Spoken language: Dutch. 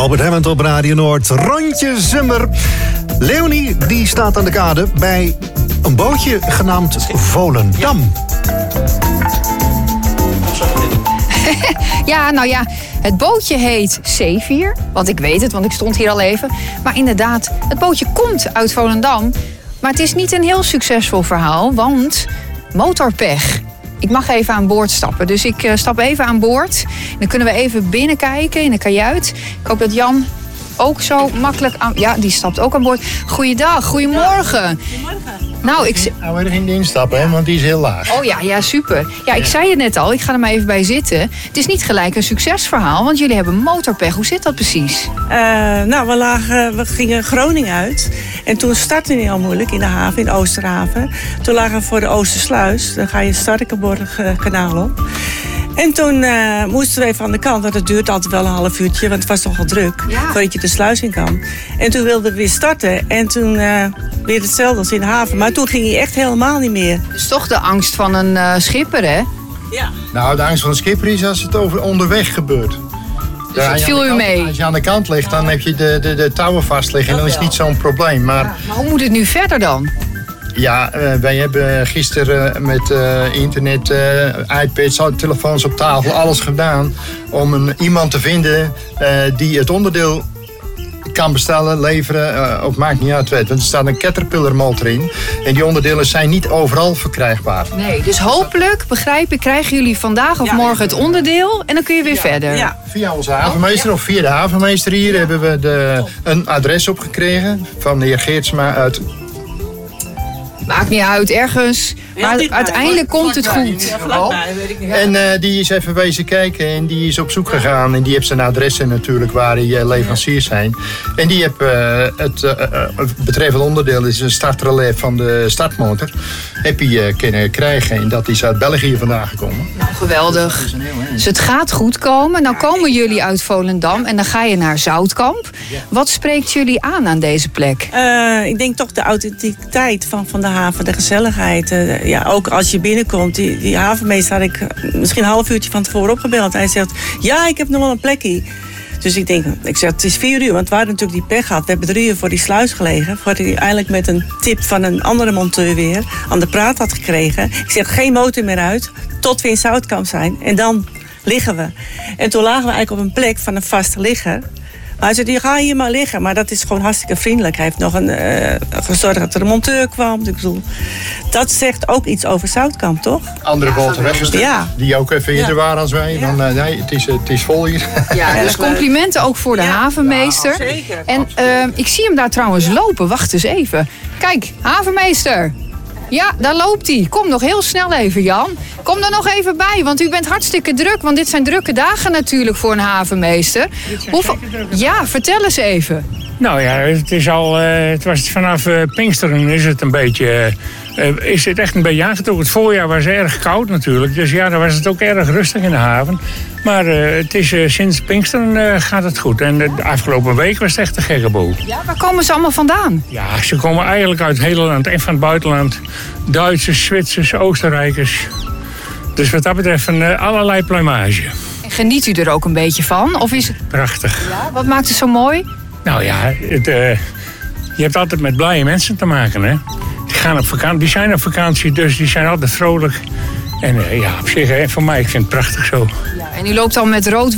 Albert Hammond op Radio Noord. Rondje Zummer. Leonie die staat aan de kade bij een bootje genaamd Volendam. Ja, nou ja, het bootje heet Zeevier. Want ik weet het, want ik stond hier al even. Maar inderdaad, het bootje komt uit Volendam. Maar het is niet een heel succesvol verhaal, want motorpech. Ik mag even aan boord stappen, dus ik stap even aan boord. Dan kunnen we even binnenkijken in de kajuit. Ik hoop dat Jan ook zo makkelijk aan... Ja, die stapt ook aan boord. Goeiedag, goedemorgen. Goedemorgen. Nou, ik... Nou, we er geen instappen, hè, want die is heel laag. Oh ja, super. Ja, ik zei het net al, ik ga er maar even bij zitten. Het is niet gelijk een succesverhaal, want jullie hebben motorpech. Hoe zit dat precies? We gingen Groningen uit. En toen startte het al moeilijk in de haven, in de Oosterhaven. Toen lagen we voor de Oostersluis. Dan ga je Starkenborg-kanaal op. En toen moesten we even aan de kant, want het duurt altijd wel een half uurtje, want het was nogal druk, voordat je de sluis in kan. En toen wilden we weer starten en toen weer hetzelfde als in de haven. Maar toen ging hij echt helemaal niet meer. Dus toch de angst van een schipper, hè? Ja. Nou, de angst van de schipper is als het onderweg gebeurt. Dus dat viel u mee? Als je aan de kant ligt, dan heb je de touwen vast liggen en dan is het niet zo'n probleem. Maar hoe moet het nu verder dan? ja, wij hebben gisteren met internet, iPads, telefoons op tafel, alles gedaan om iemand te vinden die het onderdeel kan bestellen, leveren, of maakt niet uit. Want er staat een Caterpillar motor in en die onderdelen zijn niet overal verkrijgbaar. Nee, dus hopelijk, begrijp ik, krijgen jullie vandaag of morgen het onderdeel en dan kun je weer verder. Ja. Via onze havenmeester of via de havenmeester hier hebben we een adres opgekregen van de heer Geertsma uit... Maakt niet uit, ergens. Maar uiteindelijk komt het goed. En die is even wezen kijken en die is op zoek gegaan. En die heeft zijn adressen natuurlijk waar die leveranciers zijn. En die heeft het betreffend onderdeel, is een startrelais van de startmotor. Heb je kunnen krijgen en dat is uit België vandaan gekomen. Nou, geweldig. Dus het gaat goed komen. Nou komen jullie uit Volendam en dan ga je naar Zoutkamp. Wat spreekt jullie aan deze plek? Ik denk toch de authenticiteit van de haven, de gezelligheid. Ook als je binnenkomt, die havenmeester had ik misschien een half uurtje van tevoren opgebeld. Hij zegt, ja, ik heb nog wel een plekje. Dus ik zeg, het is 4 uur, want we hadden natuurlijk die pech gehad. We hebben 3 uur voor die sluis gelegen. Voordat hij eindelijk met een tip van een andere monteur weer aan de praat had gekregen. Ik zeg, geen motor meer uit, tot we in Zoutkamp zijn. En dan liggen we. En toen lagen we eigenlijk op een plek van een vaste ligger. Maar hij zei, je gaat hier maar liggen. Maar dat is gewoon hartstikke vriendelijk. Hij heeft nog gezorgd dat er een monteur kwam. Ik bedoel, dat zegt ook iets over Zoutkamp, toch? Andere boten weggestuurd, die ook even eerder waren als wij. Ja. Dan, nee, het is vol hier. Ja, dus complimenten ook voor de havenmeester. Ja, zeker. En ik zie hem daar trouwens lopen. Wacht eens even. Kijk, havenmeester. Ja, daar loopt hij. Kom nog heel snel even, Jan. Kom er nog even bij, want u bent hartstikke druk. Want dit zijn drukke dagen natuurlijk voor een havenmeester. Ja, vertel eens even. Nou ja, het was vanaf Pinksteren is het een beetje... is het echt een beetje aangetrokken. Het voorjaar was erg koud natuurlijk. Dus ja, dan was het ook erg rustig in de haven. Maar het is, sinds Pinksteren gaat het goed. En de afgelopen week was het echt een gekke boel. Ja, waar komen ze allemaal vandaan? Ja, ze komen eigenlijk uit het hele land en van het buitenland. Duitsers, Zwitsers, Oostenrijkers. Dus wat dat betreft allerlei pluimage. En geniet u er ook een beetje van? Of is het... Prachtig. Ja, wat maakt het zo mooi? Nou ja, je hebt altijd met blije mensen te maken, hè. Die gaan op vakantie, die zijn op vakantie, dus die zijn altijd vrolijk. En op zich, voor mij, ik vind het prachtig zo. Ja, en u loopt al met rood